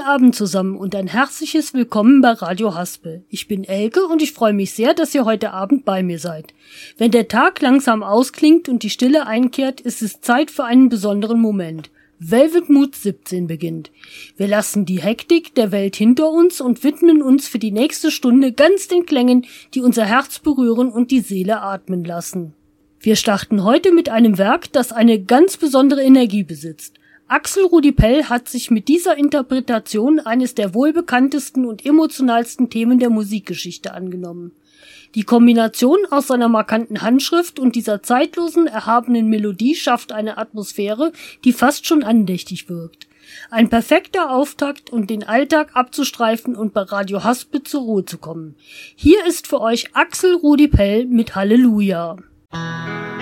Abend zusammen und ein herzliches Willkommen bei Radio Haspel. Ich bin Elke und ich freue mich sehr, dass ihr heute Abend bei mir seid. Wenn der Tag langsam ausklingt und die Stille einkehrt, ist es Zeit für einen besonderen Moment. Velvet Mood 17 beginnt. Wir lassen die Hektik der Welt hinter uns und widmen uns für die nächste Stunde ganz den Klängen, die unser Herz berühren und die Seele atmen lassen. Wir starten heute mit einem Werk, das eine ganz besondere Energie besitzt. Axel Rudi Pell hat sich mit dieser Interpretation eines der wohlbekanntesten und emotionalsten Themen der Musikgeschichte angenommen. Die Kombination aus seiner markanten Handschrift und dieser zeitlosen, erhabenen Melodie schafft eine Atmosphäre, die fast schon andächtig wirkt. Ein perfekter Auftakt, um den Alltag abzustreifen und bei Radio Haspel zur Ruhe zu kommen. Hier ist für euch Axel Rudi Pell mit Halleluja.